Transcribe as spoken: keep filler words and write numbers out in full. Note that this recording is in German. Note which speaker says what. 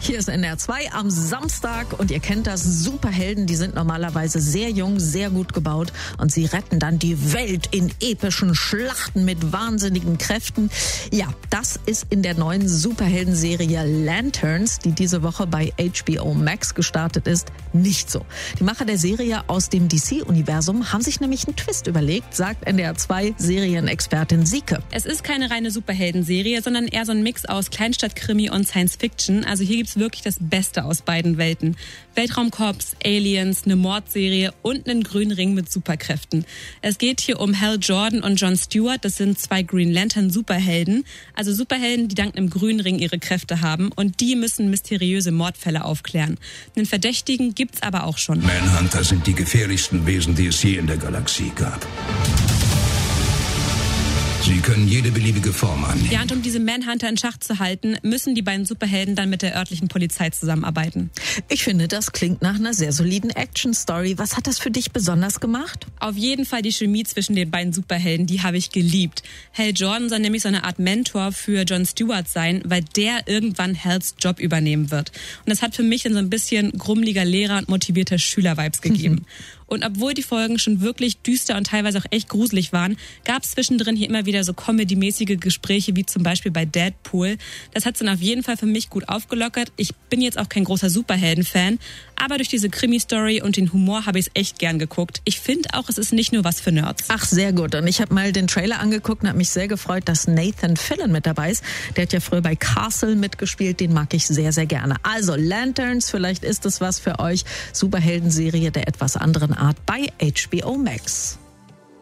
Speaker 1: Hier ist N R zwei am Samstag und ihr kennt das, Superhelden, die sind normalerweise sehr jung, sehr gut gebaut und sie retten dann die Welt in epischen Schlachten mit wahnsinnigen Kräften. Ja, das ist in der neuen Superheldenserie Lanterns, die diese Woche bei H B O Max gestartet ist, nicht so. Die Macher der Serie aus dem D C-Universum haben sich nämlich einen Twist überlegt, sagt N R zwei Serienexpertin Sieke.
Speaker 2: Es ist keine reine Superheldenserie, sondern eher so ein Mix aus Kleinstadtkrimi und Science Fiction. Also hier gibt's wirklich das Beste aus beiden Welten. Weltraumcops, Aliens, eine Mordserie und einen grünen Ring mit Superkräften. Es geht hier um Hal Jordan und John Stewart. Das sind zwei Green Lantern Superhelden. Also Superhelden, die dank einem grünen Ring ihre Kräfte haben. Und die müssen mysteriöse Mordfälle aufklären. Einen Verdächtigen gibt's aber auch schon.
Speaker 3: Manhunter sind die gefährlichsten Wesen, die es je in der Galaxie gab. Sie können jede beliebige Form annehmen.
Speaker 2: Ja, und um diese Manhunter in Schach zu halten, müssen die beiden Superhelden dann mit der örtlichen Polizei zusammenarbeiten.
Speaker 1: Ich finde, das klingt nach einer sehr soliden Action-Story. Was hat das für dich besonders gemacht?
Speaker 2: Auf jeden Fall die Chemie zwischen den beiden Superhelden, die habe ich geliebt. Hal Jordan soll nämlich so eine Art Mentor für John Stewart sein, weil der irgendwann Hals Job übernehmen wird. Und das hat für mich dann so ein bisschen grummeliger Lehrer und motivierter Schüler-Vibes gegeben. Und obwohl die Folgen schon wirklich düster und teilweise auch echt gruselig waren, gab es zwischendrin hier immer wieder so comedy-mäßige Gespräche, wie zum Beispiel bei Deadpool. Das hat es dann auf jeden Fall für mich gut aufgelockert. Ich bin jetzt auch kein großer Superhelden-Fan, aber durch diese Krimi-Story und den Humor habe ich es echt gern geguckt. Ich finde auch, es ist nicht nur was für Nerds.
Speaker 1: Ach, sehr gut. Und ich habe mal den Trailer angeguckt und habe mich sehr gefreut, dass Nathan Fillion mit dabei ist. Der hat ja früher bei Castle mitgespielt, den mag ich sehr, sehr gerne. Also Lanterns, vielleicht ist es was für euch. Superheldenserie der etwas anderen Art bei H B O Max.